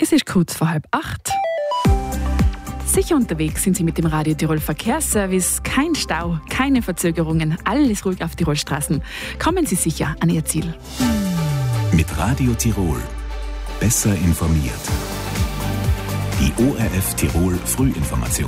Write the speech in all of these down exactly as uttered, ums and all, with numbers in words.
Es ist kurz vor halb acht. Sicher unterwegs sind Sie mit dem Radio Tirol Verkehrsservice. Kein Stau, keine Verzögerungen, alles ruhig auf Tirolstraßen. Kommen Sie sicher an Ihr Ziel. Mit Radio Tirol. Besser informiert. Die O R F Tirol Frühinformation.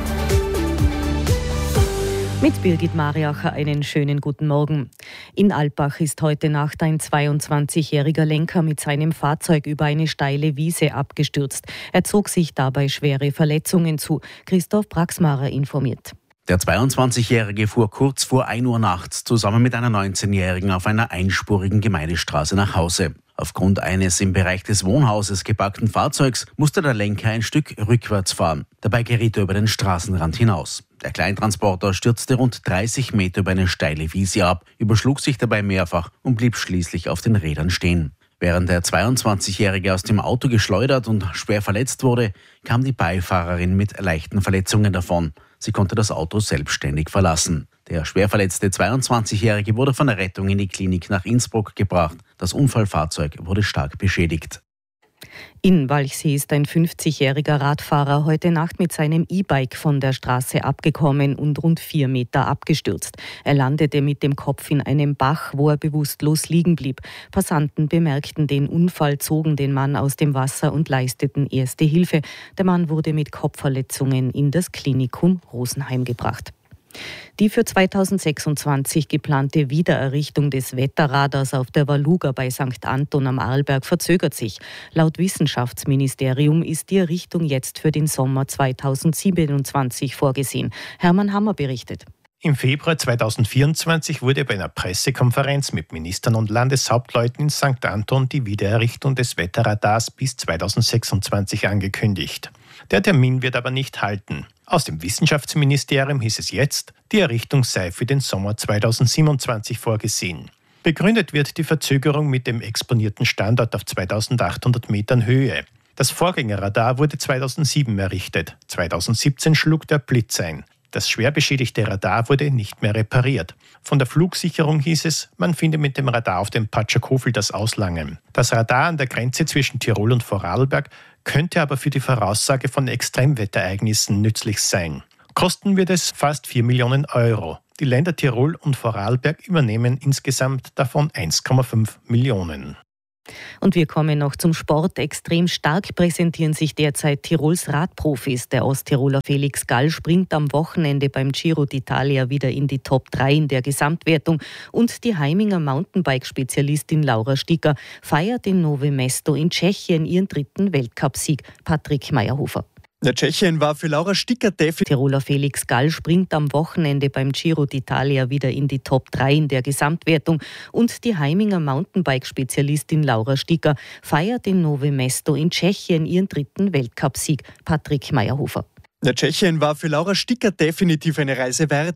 Mit Birgit Mariacher einen schönen guten Morgen. In Alpbach ist heute Nacht ein zweiundzwanzigjähriger Lenker mit seinem Fahrzeug über eine steile Wiese abgestürzt. Er zog sich dabei schwere Verletzungen zu. Christoph Braxmarer informiert. Der zweiundzwanzigjährige fuhr kurz vor ein Uhr nachts zusammen mit einer neunzehnjährigen auf einer einspurigen Gemeindestraße nach Hause. Aufgrund eines im Bereich des Wohnhauses geparkten Fahrzeugs musste der Lenker ein Stück rückwärts fahren. Dabei geriet er über den Straßenrand hinaus. Der Kleintransporter stürzte rund dreißig Meter über eine steile Wiese ab, überschlug sich dabei mehrfach und blieb schließlich auf den Rädern stehen. Während der zweiundzwanzigjährige aus dem Auto geschleudert und schwer verletzt wurde, kam die Beifahrerin mit leichten Verletzungen davon. Sie konnte das Auto selbstständig verlassen. Der schwer verletzte zweiundzwanzigjährige wurde von der Rettung in die Klinik nach Innsbruck gebracht. Das Unfallfahrzeug wurde stark beschädigt. In Walchsee ist ein fünfzigjähriger Radfahrer heute Nacht mit seinem E-Bike von der Straße abgekommen und rund vier Meter abgestürzt. Er landete mit dem Kopf in einem Bach, wo er bewusstlos liegen blieb. Passanten bemerkten den Unfall, zogen den Mann aus dem Wasser und leisteten erste Hilfe. Der Mann wurde mit Kopfverletzungen in das Klinikum Rosenheim gebracht. Die für zweitausendsechsundzwanzig geplante Wiedererrichtung des Wetterradars auf der Waluga bei Sankt Anton am Arlberg verzögert sich. Laut Wissenschaftsministerium ist die Errichtung jetzt für den Sommer zweitausendsiebenundzwanzig vorgesehen. Hermann Hammer berichtet. Im Februar zweitausendvierundzwanzig wurde bei einer Pressekonferenz mit Ministern und Landeshauptleuten in Sankt Anton die Wiedererrichtung des Wetterradars bis zweitausendsechsundzwanzig angekündigt. Der Termin wird aber nicht halten. Aus dem Wissenschaftsministerium hieß es jetzt, die Errichtung sei für den Sommer zweitausendsiebenundzwanzig vorgesehen. Begründet wird die Verzögerung mit dem exponierten Standort auf zweitausendachthundert Metern Höhe. Das Vorgängerradar wurde zweitausendsieben errichtet. zweitausendsiebzehn schlug der Blitz ein. Das schwer beschädigte Radar wurde nicht mehr repariert. Von der Flugsicherung hieß es, man finde mit dem Radar auf dem Patschakofel das Auslangen. Das Radar an der Grenze zwischen Tirol und Vorarlberg könnte aber für die Voraussage von Extremwetterereignissen nützlich sein. Kosten wird es fast vier Millionen Euro. Die Länder Tirol und Vorarlberg übernehmen insgesamt davon eins Komma fünf Millionen. Und wir kommen noch zum Sport. Extrem stark präsentieren sich derzeit Tirols Radprofis. Der Osttiroler Felix Gall springt am Wochenende beim Giro d'Italia wieder in die Top drei in der Gesamtwertung. Und die Heiminger Mountainbike-Spezialistin Laura Sticker feiert in Nové Mesto in Tschechien ihren dritten Weltcupsieg. Patrick Meyerhofer. Der Tschechien war für Laura Sticker definitiv. Tiroler Felix Gall springt am Wochenende beim Giro d'Italia wieder in die Top drei in der Gesamtwertung. Und die Heiminger Mountainbike-Spezialistin Laura Sticker feiert in Nové Mesto in Tschechien ihren dritten Weltcupsieg. Patrick Meyerhofer. Der Tschechien war für Laura Sticker definitiv eine Reise wert.